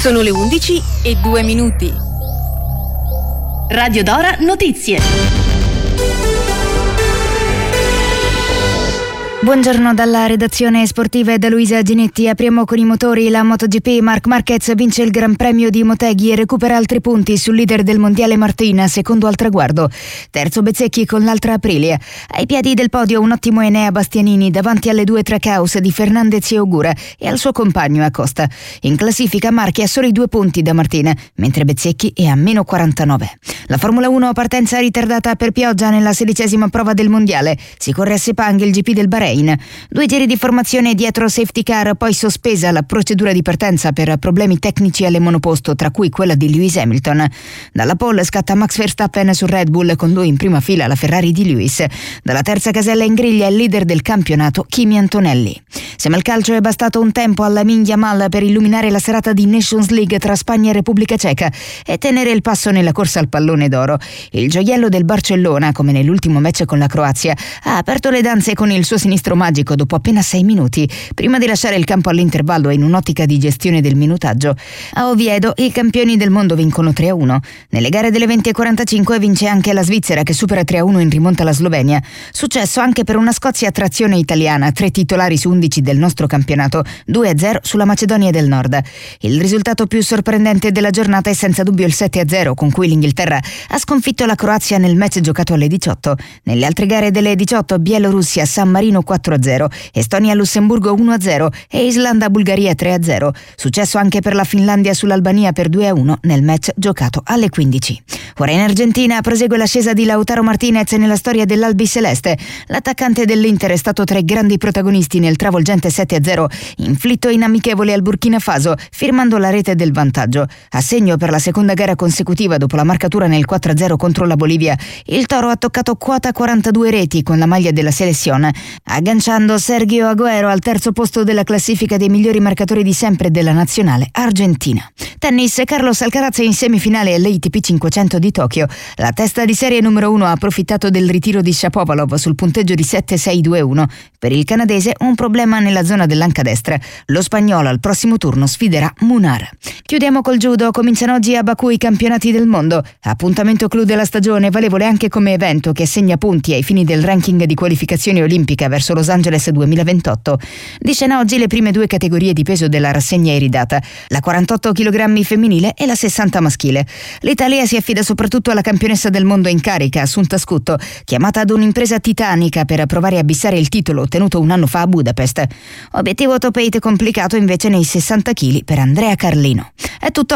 Sono le 11:02. Radio Dora Notizie. Buongiorno dalla redazione sportiva e da Luisa Ginetti. Apriamo con i motori. La MotoGP. Marc Marquez vince il Gran Premio di Motegi e recupera altri punti sul leader del mondiale Martin, secondo al traguardo. Terzo Bezzecchi con l'altra Aprilia. Ai piedi del podio un ottimo Enea Bastianini davanti alle due Trackhouse di Fernandez e Ogura e al suo compagno Acosta. In classifica Marchi ha solo i 2 punti da Martin, mentre Bezzecchi è a meno 49. La Formula 1 partenza ritardata per pioggia nella 16ª prova del mondiale. Si corre a Sepang il GP del Bahrain. 2 giri di formazione dietro safety car, poi sospesa la procedura di partenza per problemi tecnici alle monoposto, tra cui quella di Lewis Hamilton. Dalla pole scatta Max Verstappen su Red Bull, con lui in prima fila la Ferrari di Lewis. Dalla terza casella in griglia il leader del campionato Kimi Antonelli. Siamo al calcio, è bastato un tempo alla Lamine Yamal per illuminare la serata di Nations League tra Spagna e Repubblica Ceca e tenere il passo nella corsa al pallone d'oro. Il gioiello del Barcellona, come nell'ultimo match con la Croazia, ha aperto le danze con il suo sinistro magico dopo appena 6 minuti, prima di lasciare il campo all'intervallo in un'ottica di gestione del minutaggio. A Oviedo i campioni del mondo vincono 3-1. Nelle gare delle 20:45 vince anche la Svizzera, che supera 3-1 in rimonta alla Slovenia. Successo anche per una Scozia a trazione italiana, 3 titolari su 11 del nostro campionato, 2-0 sulla Macedonia del Nord. Il risultato più sorprendente della giornata è senza dubbio il 7-0 con cui l'Inghilterra ha sconfitto la Croazia nel match giocato alle 18. Nelle altre gare delle 18, Bielorussia San Marino 4-0, Estonia-Lussemburgo 1-0 e Islanda-Bulgaria 3-0. Successo anche per la Finlandia sull'Albania per 2-1 nel match giocato alle 15. Ora in Argentina prosegue l'ascesa di Lautaro Martinez nella storia dell'Albiceleste. L'attaccante dell'Inter è stato tra i grandi protagonisti nel travolgente 7-0 inflitto in amichevole al Burkina Faso, firmando la rete del vantaggio. A segno per la seconda gara consecutiva dopo la marcatura nel 4-0 contro la Bolivia, il Toro ha toccato quota 42 reti con la maglia della Selección, agganciando Sergio Agüero al terzo posto della classifica dei migliori marcatori di sempre della nazionale argentina. Tennis. Carlos Alcaraz in semifinale all'ATP 500 di Tokyo. La testa di serie numero 1 ha approfittato del ritiro di Shapovalov sul punteggio di 7-6-2-1. Per il canadese un problema nella zona dell'anca destra. Lo spagnolo al prossimo turno sfiderà Munar. Chiudiamo col judo. Cominciano oggi a Baku i campionati del mondo. Appuntamento clou della stagione, valevole anche come evento che assegna punti ai fini del ranking di qualificazione olimpica verso Los Angeles 2028. Di scena oggi le prime 2 categorie di peso della rassegna iridata, la 48 kg femminile e la 60 maschile. L'Italia si affida soprattutto alla campionessa del mondo in carica, Assunta Scutto, chiamata ad un'impresa titanica per provare a bissare il titolo ottenuto un anno fa a Budapest. Obiettivo top 8 complicato invece nei 60 kg per Andrea Carlino. È tutto.